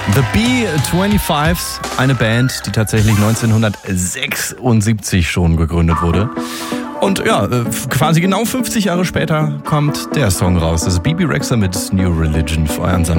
The B-25s, eine Band, die tatsächlich 1976 schon gegründet wurde. Und ja, quasi genau 50 Jahre später kommt der Song raus. Das ist Bebe Rexha mit New Religion für euren Sender.